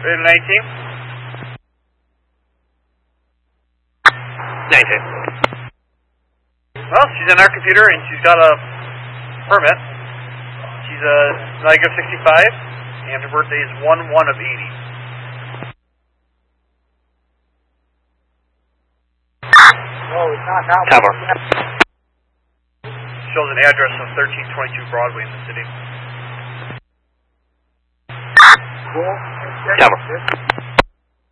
Ready to 19? 19. Well, she's in our computer and she's got a permit. She's a NIGA 65 and her birthday is 1/1/80. Oh, it's not that Tower. one. Shows an address of 1322 Broadway in the city. Cool. Tower.